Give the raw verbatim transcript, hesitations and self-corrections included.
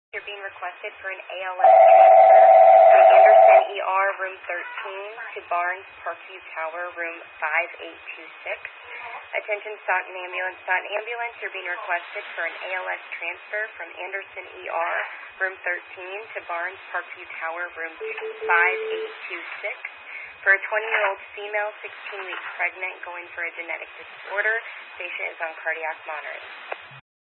You're being requested for an A L S transfer from Anderson E R, room thirteen, to Barnes Parkview Tower, room five eight two six. Attention, Staunton Ambulance. Staunton Ambulance, you're being requested for an A L S transfer from Anderson E R, room thirteen, to Barnes Parkview Tower, room five eight two six. For a twenty-year-old female, sixteen weeks pregnant, going for a genetic disorder. Patient is on cardiac monitoring.